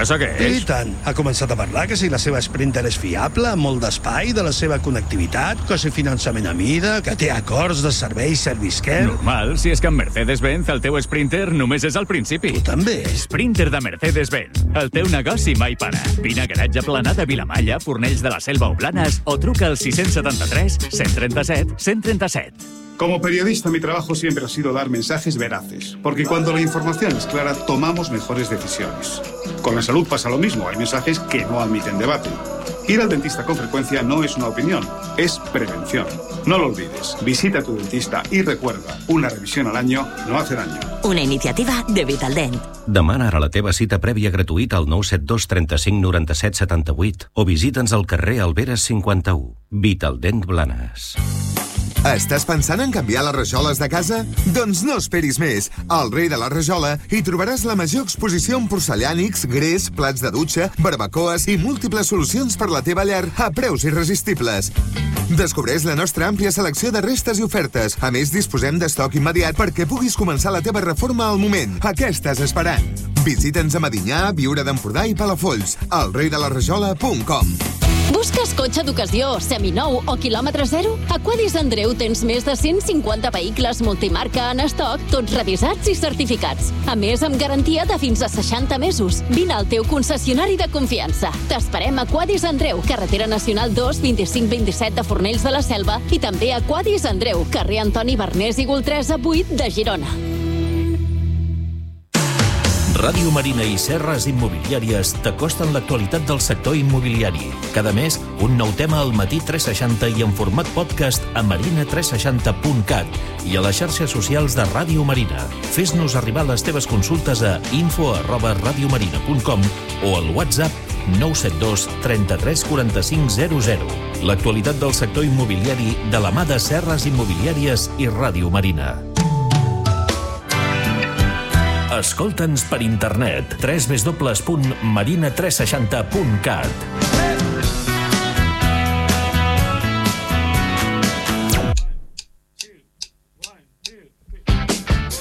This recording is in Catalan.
encara segueix? I tant. Ha començat a parlar que si la seva Sprinter és fiable, amb molt d'espai, de la seva connectivitat, que si finançament a mida, que té acords de servei Service Care... Normal, si és que amb Mercedes-Benz el teu Sprinter només és al principi. Tu també. Sprinter de Mercedes-Benz. El teu negoci mai para. Vine a Garatge Planà de Vilamalla, Fornells de la Selva o Blanes o truca al 673 137 137. Como periodista, mi trabajo siempre ha sido dar mensajes veraces, porque cuando la información es clara, tomamos mejores decisiones. Con la salud pasa lo mismo, hay mensajes que no admiten debate. Ir al dentista con frecuencia no es una opinión, es prevención. No lo olvides, visita a tu dentista y recuerda, una revisión al año no hace daño. Una iniciativa de Vitaldent. Demana ara la teva cita prèvia gratuïta al 972 35 97 78 o visita'ns al carrer Alberes 51. Vitaldent Blanes. Estàs pensant en canviar les rajoles de casa? Doncs no esperis més. Al Rei de la Rajola hi trobaràs la major exposició en porcellànics, gres, plats de dutxa, barbacoes i múltiples solucions per la teva llar a preus irresistibles. Descobreix la nostra àmplia selecció de restes i ofertes. A més, disposem d'estoc immediat perquè puguis començar la teva reforma al moment. A què estàs esperant? Visita'ns a Medinyà, Viure d'Empordà i Palafolls. elreidelarajola.com. Busques cotxe d'ocasió, seminou o quilòmetre zero? A Quadis Andreu tens més de 150 vehicles multimarca en estoc, tots revisats i certificats. A més, amb garantia de fins a 60 mesos. Vine al teu concessionari de confiança. T'esperem a Quadis Andreu, carretera nacional 2, 25-27 de Fornells de la Selva i també a Quadis Andreu, carrer Antoni Bernés i Goltresa 8 de Girona. Ràdio Marina i Serres Immobiliàries t'acosten l'actualitat del sector immobiliari. Cada mes, un nou tema al Matí 360 i en format podcast a marina360.cat i a les xarxes socials de Ràdio Marina. Fes-nos arribar les teves consultes a info@radiomarina.com o al WhatsApp 972 33 45 00. L'actualitat del sector immobiliari de la mà de Serres Immobiliàries i Ràdio Marina. Escolta'ns per internet www.marina360.cat.